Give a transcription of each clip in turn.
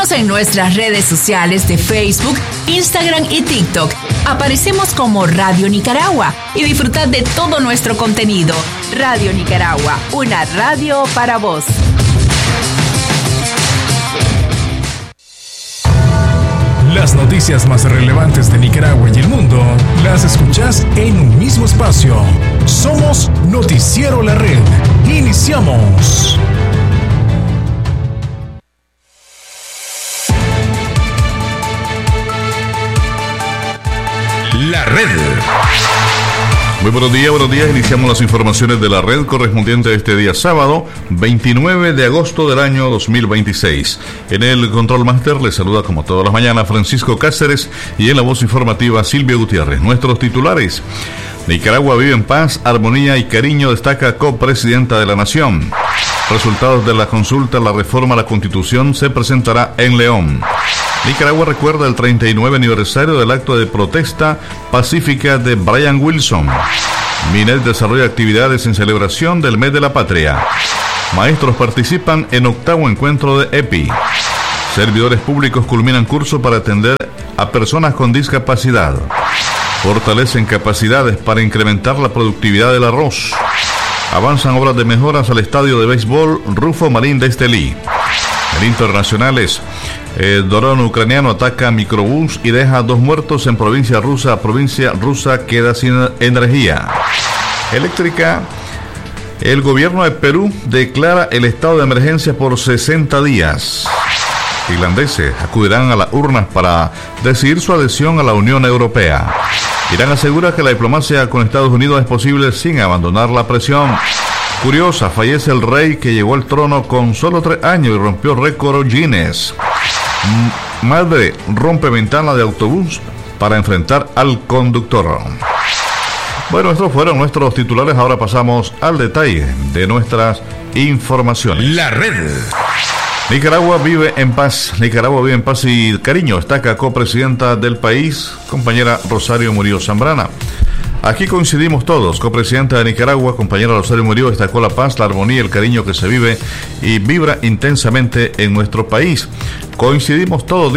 Síguenos en nuestras redes sociales de Facebook, Instagram y TikTok. Aparecemos como Radio Nicaragua y disfrutad de todo nuestro contenido. Radio Nicaragua, una radio para vos. Las noticias más relevantes de Nicaragua y el mundo las escuchás en un mismo espacio. Somos Noticiero La Red. Iniciamos. La Red. Muy buenos días. Iniciamos las informaciones de La Red correspondiente a este día sábado, 29 de agosto del año 2026. En el Control Master les saluda como todas las mañanas Francisco Cáceres y en la voz informativa Silvia Gutiérrez. Nuestros titulares: Nicaragua vive en paz, armonía y cariño, destaca copresidenta de la Nación. Resultados de la consulta, la reforma a la Constitución se presentará en León. Nicaragua recuerda el 39 aniversario del acto de protesta pacífica de Brian Wilson. MINET desarrolla actividades en celebración del mes de la patria. Maestros participan en 8º encuentro de EPI. Servidores públicos culminan curso para atender a personas con discapacidad. Fortalecen capacidades para incrementar la productividad del arroz. Avanzan obras de mejoras al estadio de béisbol Rufo Marín de Estelí. En internacionales, dron ucraniano ataca microbús y deja 2 muertos en provincia rusa. Provincia rusa queda sin energía eléctrica. El gobierno de Perú declara el estado de emergencia por 60 días. Irlandeses acudirán a las urnas para decidir su adhesión a la Unión Europea. Irán asegura que la diplomacia con Estados Unidos es posible sin abandonar la presión. Curiosa, fallece el rey que llegó al trono con solo 3 años y rompió récord Guinness. Madre rompe ventana de autobús para enfrentar al conductor. Bueno, estos fueron nuestros titulares. Ahora pasamos al detalle de nuestras informaciones. La Red. Nicaragua vive en paz y cariño, destaca copresidenta del país, compañera Rosario Murillo Zambrana. Aquí coincidimos todos. Copresidenta de Nicaragua, compañera Rosario Murillo, destacó la paz, la armonía y el cariño que se vive y vibra intensamente en nuestro país. Coincidimos todos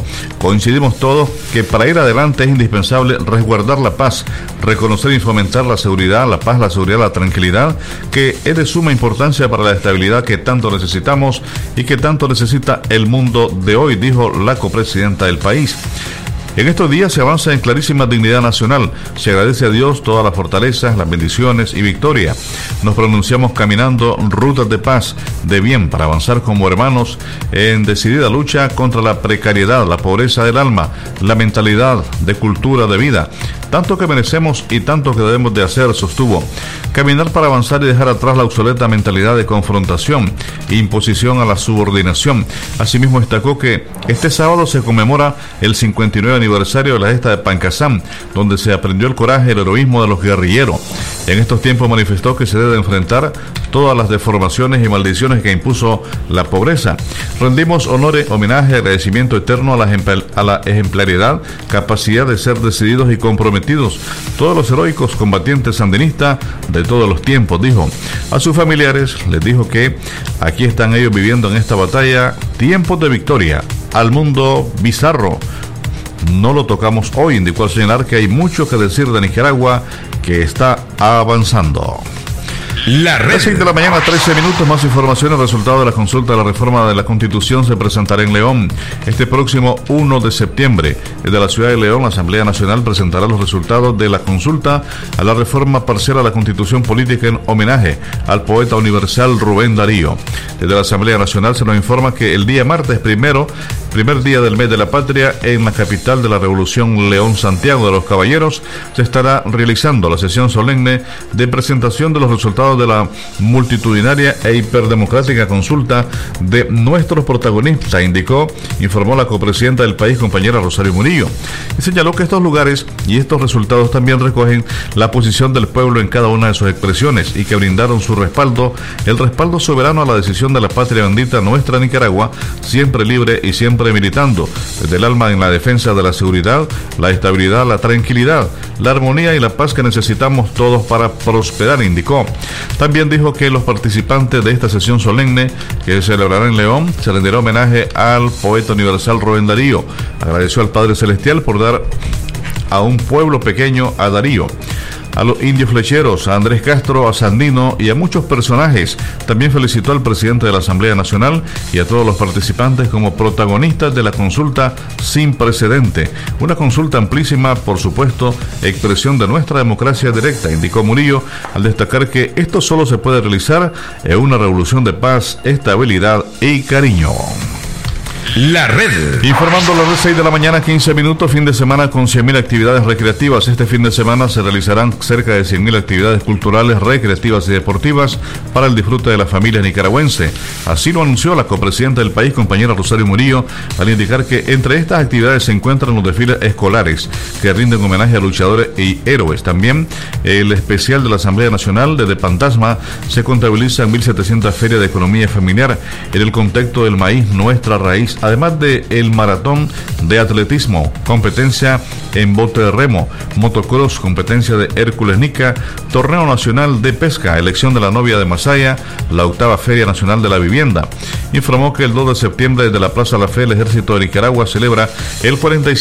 que para ir adelante es indispensable resguardar la paz, reconocer y fomentar la seguridad, la paz, la seguridad, la tranquilidad, que es de suma importancia para la estabilidad que tanto necesitamos y que tanto necesita el mundo de hoy, dijo la copresidenta del país. En estos días se avanza en clarísima dignidad nacional. Se agradece a Dios todas las fortalezas, las bendiciones y victoria. Nos pronunciamos caminando rutas de paz, de bien, para avanzar como hermanos en decidida lucha contra la precariedad, la pobreza del alma, la mentalidad de cultura de vida. Tanto que merecemos y tanto que debemos de hacer, sostuvo. Caminar para avanzar y dejar atrás la obsoleta mentalidad de confrontación e imposición a la subordinación. Asimismo destacó que este sábado se conmemora el 59 aniversario de la gesta de Pancasán, donde se aprendió el coraje y el heroísmo de los guerrilleros. En estos tiempos manifestó que se debe enfrentar todas las deformaciones y maldiciones que impuso la pobreza. Rendimos honores, homenaje, agradecimiento eterno a la ejemplaridad, capacidad de ser decididos y comprometidos, todos los heroicos combatientes sandinistas de todos los tiempos, dijo. A sus familiares les dijo que aquí están ellos viviendo en esta batalla tiempos de victoria. Al mundo bizarro no lo tocamos hoy, indicó al señalar que hay mucho que decir de Nicaragua, que está avanzando. La Red. 6 de la mañana, 13 minutos. Más información. El resultado de la consulta de la reforma de la Constitución se presentará en León este próximo 1 de septiembre. Desde la ciudad de León, la Asamblea Nacional presentará los resultados de la consulta a la reforma parcial a la Constitución Política en homenaje al poeta universal Rubén Darío. Desde la Asamblea Nacional se nos informa que el día martes primer día del mes de la patria, en la capital de la Revolución, León, Santiago de los Caballeros, se estará realizando la sesión solemne de presentación de los resultados de la multitudinaria e hiperdemocrática consulta de nuestros protagonistas, informó la copresidenta del país, compañera Rosario Murillo, y señaló que estos lugares y estos resultados también recogen la posición del pueblo en cada una de sus expresiones y que brindaron su respaldo, el respaldo soberano a la decisión de la patria bendita nuestra Nicaragua, siempre libre y siempre siempre militando desde el alma en la defensa de la seguridad, la estabilidad, la tranquilidad, la armonía y la paz que necesitamos todos para prosperar, indicó. También dijo que los participantes de esta sesión solemne que se celebrará en León se rendirá homenaje al poeta universal Rubén Darío. Agradeció al Padre Celestial por dar a un pueblo pequeño a Darío, a los indios flecheros, a Andrés Castro, a Sandino y a muchos personajes. También felicitó al presidente de la Asamblea Nacional y a todos los participantes como protagonistas de la consulta sin precedente. Una consulta amplísima, por supuesto, expresión de nuestra democracia directa, indicó Murillo, al destacar que esto solo se puede realizar en una revolución de paz, estabilidad y cariño. La Red. Informando a las 6 de la mañana, 15 minutos, fin de semana con 100.000 actividades recreativas. Este fin de semana se realizarán cerca de 100.000 actividades culturales, recreativas y deportivas para el disfrute de la familia nicaragüense. Así lo anunció la copresidenta del país, compañera Rosario Murillo, al indicar que entre estas actividades se encuentran los desfiles escolares que rinden homenaje a luchadores y héroes. También el especial de la Asamblea Nacional de Pantasma se contabiliza en 1.700 ferias de economía familiar en el contexto del maíz, nuestra raíz. Además de el maratón de atletismo, competencia en bote de remo, motocross, competencia de Hércules Nica, torneo nacional de pesca, elección de la novia de Masaya, la 8ª Feria Nacional de la Vivienda. Informó que el 2 de septiembre desde la Plaza La Fe el Ejército de Nicaragua celebra el 47